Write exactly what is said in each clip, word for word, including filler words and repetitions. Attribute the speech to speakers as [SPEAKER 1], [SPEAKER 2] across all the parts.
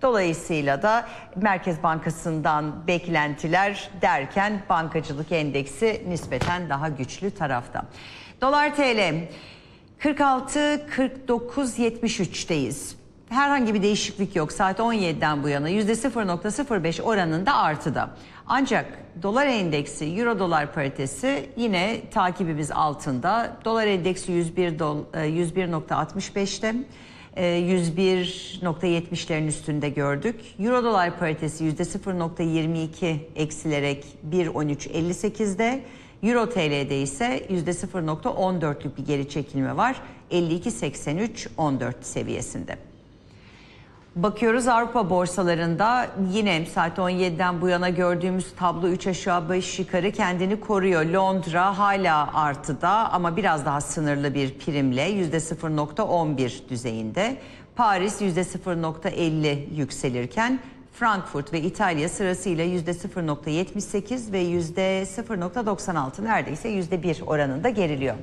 [SPEAKER 1] Dolayısıyla da Merkez Bankası'ndan beklentiler derken bankacılık endeksi nispeten daha güçlü tarafta. Dolar T L kırk altı kırk dokuz yetmiş üç'teyiz. Herhangi bir değişiklik yok. Saat on yedi'den bu yana yüzde sıfır nokta sıfır beş oranında artıda. Ancak dolar endeksi, euro dolar paritesi yine takibimiz altında. Dolar endeksi yüz bir nokta altmış beş'te. yüz bir nokta yetmiş'lerin üstünde gördük. Euro dolar paritesi yüzde sıfır nokta yirmi iki eksilerek bir on üç elli sekiz'de. Euro T L'de ise yüzde sıfır nokta on dört'lük bir geri çekilme var. elli iki seksen üç on dört seviyesinde. Bakıyoruz Avrupa borsalarında yine saat on yedi'den bu yana gördüğümüz tablo üç aşağı beş yukarı kendini koruyor. Londra hala artıda ama biraz daha sınırlı bir primle yüzde sıfır nokta on bir düzeyinde. Paris yüzde sıfır nokta elli yükselirken Frankfurt ve İtalya sırasıyla yüzde sıfır nokta yetmiş sekiz ve yüzde sıfır nokta doksan altı neredeyse yüzde bir oranında geriliyor.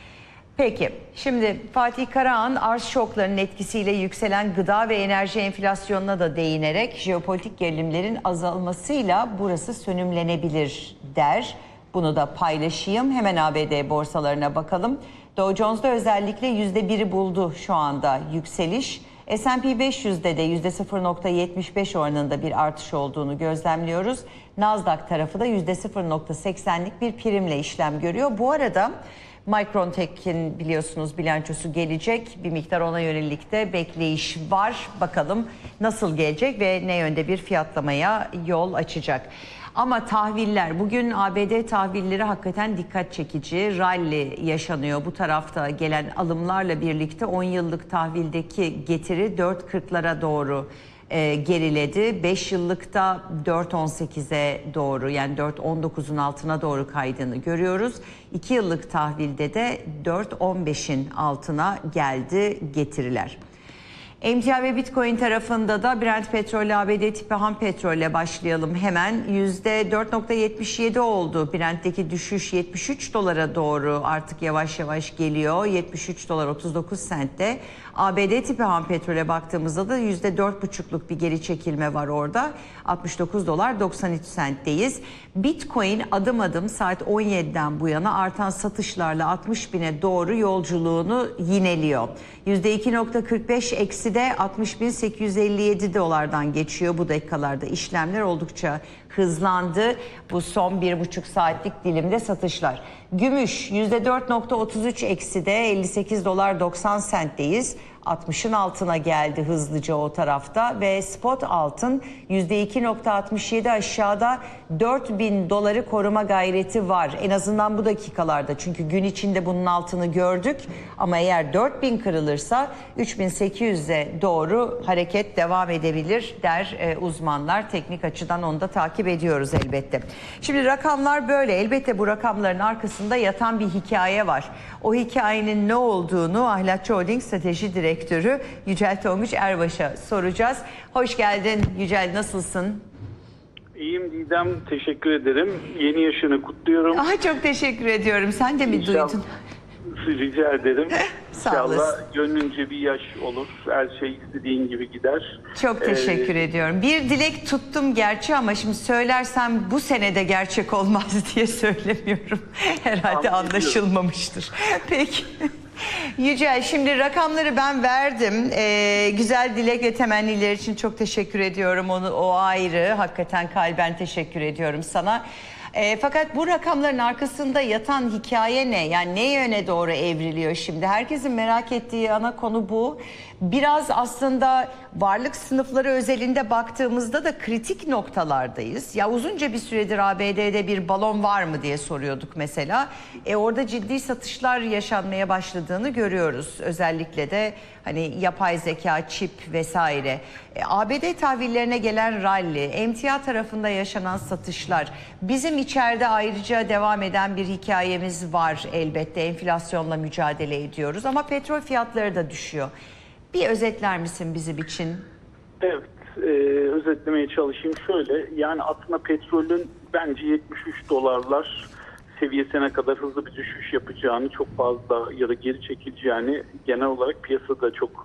[SPEAKER 1] Peki, şimdi Fatih Karahan arz şoklarının etkisiyle yükselen gıda ve enerji enflasyonuna da değinerek jeopolitik gerilimlerin azalmasıyla burası sönümlenebilir der. Bunu da paylaşayım. Hemen A B D borsalarına bakalım. Dow Jones'da özellikle yüzde bir'i buldu şu anda yükseliş. S and P beş yüz'de de yüzde sıfır nokta yetmiş beş oranında bir artış olduğunu gözlemliyoruz. Nasdaq tarafı da yüzde sıfır nokta seksen'lik bir primle işlem görüyor. Bu arada Micron Tech'in biliyorsunuz bilançosu gelecek. Bir miktar ona yönelik de bekleyiş var. Bakalım nasıl gelecek ve ne yönde bir fiyatlamaya yol açacak. Ama tahviller, bugün A B D tahvilleri hakikaten dikkat çekici. Rally yaşanıyor. Bu tarafta gelen alımlarla birlikte on yıllık tahvildeki getiri dört kırk'lara doğru e, geriledi. beş yıllıkta dört on sekiz'e doğru, yani dört on dokuz'un altına doğru kaydığını görüyoruz. iki yıllık tahvilde de dört on beş'in altına geldi getiriler. Emtia ve Bitcoin tarafında da Brent petrol, A B D tipi ham petrolle başlayalım hemen. yüzde dört nokta yetmiş yedi oldu. Brent'teki düşüş yetmiş üç dolara doğru artık yavaş yavaş geliyor. yetmiş üç dolar otuz dokuz sent'te. A B D tipi ham petrole baktığımızda da yüzde dört buçukluk bir geri çekilme var orada. altmış dokuz dolar doksan üç sent'teyiz. Bitcoin adım adım saat on yedi'den bu yana artan satışlarla altmış bine doğru yolculuğunu yineliyor. yüzde iki nokta kırk beş eksi de altmış bin sekiz yüz elli yedi dolardan geçiyor. Bu dakikalarda işlemler oldukça hızlandı. Bu son bir buçuk saatlik dilimde satışlar. Gümüş yüzde dört nokta otuz üç eksi de elli sekiz dolar doksan sent'teyiz. altmış'ın altına geldi hızlıca o tarafta ve spot altın yüzde iki nokta altmış yedi aşağıda dört bin doları koruma gayreti var. En azından bu dakikalarda, çünkü gün içinde bunun altını gördük ama eğer dört bin kırılırsa üç bin sekiz yüz'e doğru hareket devam edebilir der e, uzmanlar. Teknik açıdan onu da takip ediyoruz elbette. Şimdi rakamlar böyle. Elbette bu rakamların arkasında yatan bir hikaye var. O hikayenin ne olduğunu Ahlatçı Holding Strateji Direktörü Yücel Tonguç Erbaş'a soracağız. Hoş geldin Yücel, nasılsın?
[SPEAKER 2] İyiyim Didem, teşekkür ederim. Yeni yaşını kutluyorum.
[SPEAKER 1] Aha, çok teşekkür ediyorum. Sen de mi
[SPEAKER 2] İnşallah,
[SPEAKER 1] duydun?
[SPEAKER 2] rica ederim.
[SPEAKER 1] Sağ
[SPEAKER 2] İnşallah
[SPEAKER 1] olasın.
[SPEAKER 2] gönlünce bir yaş olur. Her şey istediğin gibi gider.
[SPEAKER 1] Çok teşekkür ee, ediyorum. Bir dilek tuttum gerçi ama şimdi söylersem bu senede gerçek olmaz diye söylemiyorum. Herhalde anlaşılmamıştır. Peki. Yücel, şimdi rakamları ben verdim. Ee, güzel dilek ve temenniler için çok teşekkür ediyorum. Onu, o ayrı. Hakikaten kalben teşekkür ediyorum sana. E, fakat bu rakamların arkasında yatan hikaye ne? Yani ne yöne doğru evriliyor şimdi? Herkesin merak ettiği ana konu bu. Biraz aslında varlık sınıfları özelinde baktığımızda da kritik noktalardayız. Ya uzunca bir süredir A B D'de bir balon var mı diye soruyorduk mesela. E orada ciddi satışlar yaşanmaya başladığını görüyoruz. Özellikle de hani yapay zeka, çip vesaire. E, A B D tahvillerine gelen rally, emtia tarafında yaşanan satışlar. Bizim içeride ayrıca devam eden bir hikayemiz var elbette. Enflasyonla mücadele ediyoruz ama petrol fiyatları da düşüyor. Bir özetler misin bizim için?
[SPEAKER 2] Evet, e, özetlemeye çalışayım. Şöyle, yani aslında petrolün bence yetmiş üç dolarlar seviyesine kadar hızlı bir düşüş yapacağını, çok fazla ya da geri çekileceğini genel olarak piyasada çok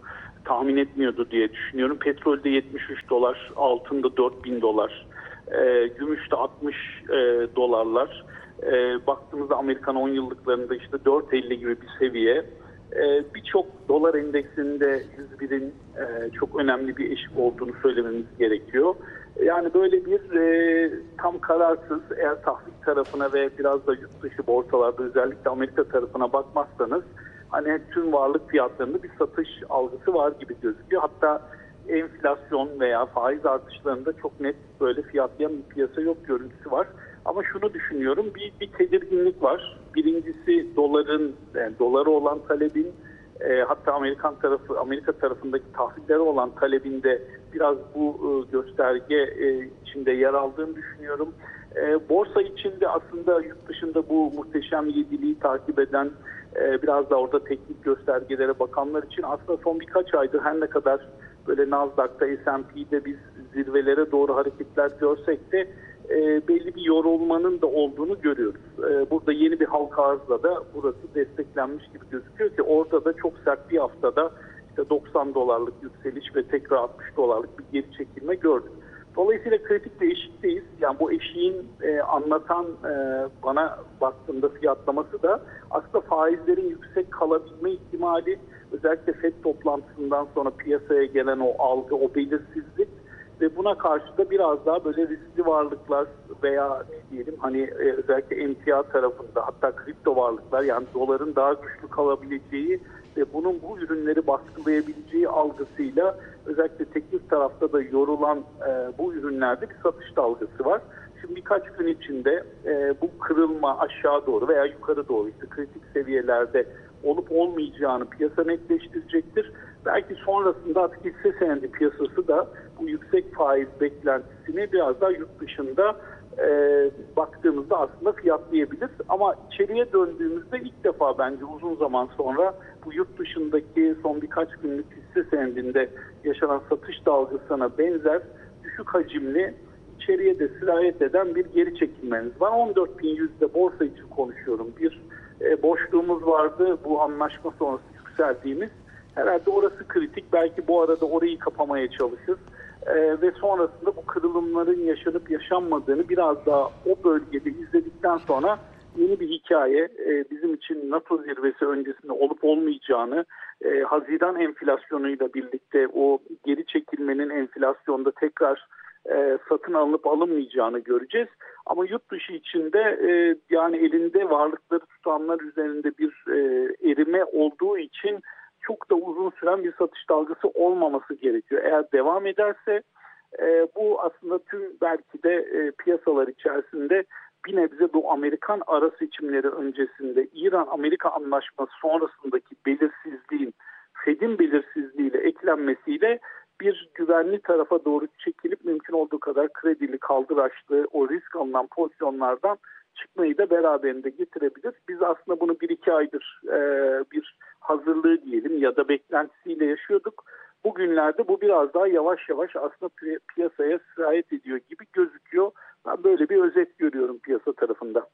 [SPEAKER 2] tahmin etmiyordu diye düşünüyorum. Petrolde yetmiş üç dolar, altında dört bin dolar, e, gümüşte altmış e, dolarlar. E, baktığımızda Amerikan on yıllıklarında işte dört elli gibi bir seviye. E, Birçok dolar endeksinde yüz birin e, çok önemli bir eşik olduğunu söylememiz gerekiyor. Yani böyle bir e, tam kararsız, eğer tahvil tarafına ve biraz da yurt dışı borsalarda özellikle Amerika tarafına bakmazsanız hani tüm varlık fiyatlarında bir satış algısı var gibi gözüküyor. Hatta enflasyon veya faiz artışlarında çok net böyle fiyatlayan bir piyasa yok görüntüsü var. Ama şunu düşünüyorum, bir, bir tedirginlik var. Birincisi doların, yani dolara olan talebin, e, hatta Amerikan tarafı, Amerika tarafındaki tahvillere olan talebinde biraz bu e, gösterge e, içinde yer aldığını düşünüyorum. E, borsa içinde aslında yurt dışında bu muhteşem yediliği takip eden, e, biraz da orada teknik göstergelere bakanlar için aslında son birkaç aydır her ne kadar böyle Nasdaq'ta, S and P'de biz zirvelere doğru hareketler görsek de e, belli bir yorulmanın da olduğunu görüyoruz. E, burada yeni bir halka arzla da burası desteklenmiş gibi gözüküyor ki orada da çok sert bir haftada işte doksan dolarlık yükseliş ve tekrar altmış dolarlık bir geri çekilme gördük. Dolayısıyla kritik bir eşikteyiz. Yani bu eşiğin e, anlatan e, bana baktığımda fiyatlaması da aslında faizlerin yüksek kalabilme ihtimali, özellikle FED toplantısından sonra piyasaya gelen o algı, o belirsizlik ve buna karşı da biraz daha böyle riskli varlıklar veya diyelim hani e, özellikle emtia tarafında, hatta kripto varlıklar, yani doların daha güçlü kalabileceği ve bunun bu ürünleri baskılayabileceği algısıyla özellikle teknik tarafta da yorulan e, bu ürünlerde bir satış dalgası var. Şimdi birkaç gün içinde e, bu kırılma aşağı doğru veya yukarı doğru işte kritik seviyelerde olup olmayacağını piyasa netleştirecektir. Belki sonrasında artık hisse senedi piyasası da bu yüksek faiz beklentisini biraz daha yurt dışında e, baktığımızda aslında fiyatlayabilir. Ama içeriye döndüğümüzde ilk defa bence uzun zaman sonra bu yurt dışındaki son birkaç günlük hisse senedinde yaşanan satış dalgasına benzer düşük hacimli, içeriye de sirayet eden bir geri çekilmeniz var. on dört bin yüzde borsa için konuşuyorum. Bir e, boşluğumuz vardı. Bu anlaşma sonrası yükseldiğimiz. Herhalde orası kritik. Belki bu arada orayı kapamaya çalışır. E, ve sonrasında bu kırılımların yaşanıp yaşanmadığını biraz daha o bölgede izledikten sonra yeni bir hikaye, e, bizim için NATO zirvesi öncesinde olup olmayacağını, e, Haziran enflasyonuyla birlikte o geri çekilmenin enflasyonda tekrar e, satın alınıp alınmayacağını göreceğiz. Ama yurt dışı içinde e, yani elinde varlıkları tutanlar üzerinde bir e, erime olduğu için çok da uzun süren bir satış dalgası olmaması gerekiyor. Eğer devam ederse e, bu aslında tüm belki de e, piyasalar içerisinde bir nebze bu Amerikan ara seçimleri öncesinde İran-Amerika anlaşması sonrasındaki belirsizliğin, Fed'in belirsizliğiyle eklenmesiyle bir güvenli tarafa doğru çekilip mümkün olduğu kadar kredili, kaldıraçlı, o risk alınan pozisyonlardan çıkmayı da beraberinde getirebilir. Biz aslında bunu bir iki aydır e, bir hazırlığı diyelim ya da beklentisiyle yaşıyorduk. Bugünlerde bu biraz daha yavaş yavaş aslında pi- piyasaya sirayet ediyor gibi gözüküyor. Ben böyle bir özet görüyorum piyasa tarafında.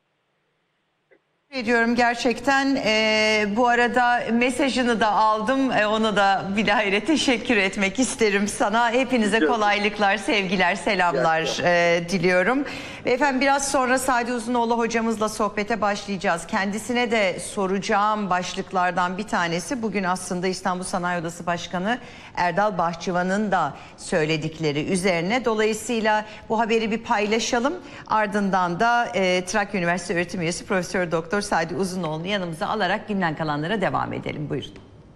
[SPEAKER 1] Ediyorum gerçekten. Ee, bu arada mesajını da aldım. Ee, ona da bilahare teşekkür etmek isterim sana. Hepinize kolaylıklar, sevgiler, selamlar e, diliyorum. Ve efendim biraz sonra Sadi Uzunoğlu hocamızla sohbete başlayacağız. Kendisine de soracağım başlıklardan bir tanesi bugün aslında İstanbul Sanayi Odası Başkanı Erdal Bahçıvan'ın da söyledikleri üzerine. Dolayısıyla bu haberi bir paylaşalım. Ardından da e, Trakya Üniversitesi öğretim üyesi Profesör Doktor Sadi Uzunoğlu'nu yanımıza alarak günden kalanlara devam edelim. Buyurun.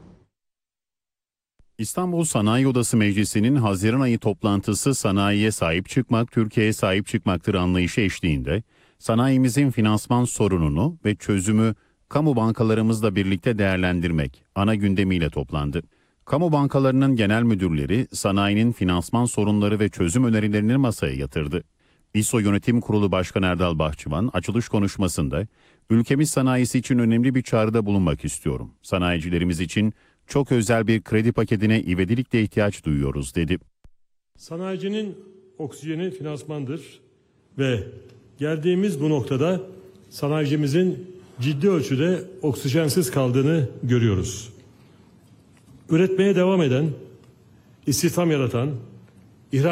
[SPEAKER 3] İstanbul Sanayi Odası Meclisi'nin Haziran ayı toplantısı sanayiye sahip çıkmak, Türkiye'ye sahip çıkmaktır anlayışı eşliğinde sanayimizin finansman sorununu ve çözümü kamu bankalarımızla birlikte değerlendirmek ana gündemiyle toplandı. Kamu bankalarının genel müdürleri sanayinin finansman sorunları ve çözüm önerilerini masaya yatırdı. İSO Yönetim Kurulu Başkanı Erdal Bahçıvan açılış konuşmasında ülkemiz sanayisi için önemli bir çağrıda bulunmak istiyorum. Sanayicilerimiz için çok özel bir kredi paketine ivedilikle ihtiyaç duyuyoruz dedi.
[SPEAKER 4] Sanayicinin oksijeni finansmandır ve geldiğimiz bu noktada sanayicimizin ciddi ölçüde oksijensiz kaldığını görüyoruz. üretmeye devam eden, istihdam yaratan,